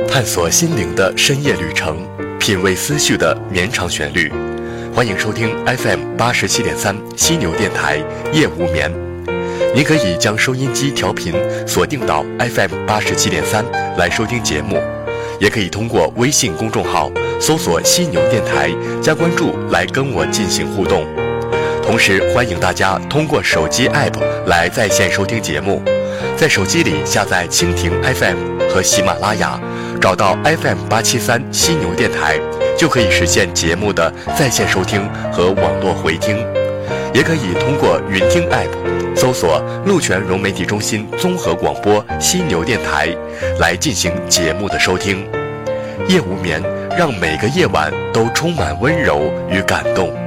探索心灵的深夜旅程，品味思绪的绵长旋律。欢迎收听 FM87.3 犀牛电台夜无眠。您可以将收音机调频锁定到 FM87.3 来收听节目，也可以通过微信公众号搜索犀牛电台加关注来跟我进行互动。同时欢迎大家通过手机 App 来在线收听节目，在手机里下载蜻蜓 FM 和喜马拉雅，找到 FM873 犀牛电台，就可以实现节目的在线收听和网络回听。也可以通过云听 App 搜索鹿泉融媒体中心综合广播犀牛电台来进行节目的收听。夜无眠，让每个夜晚都充满温柔与感动。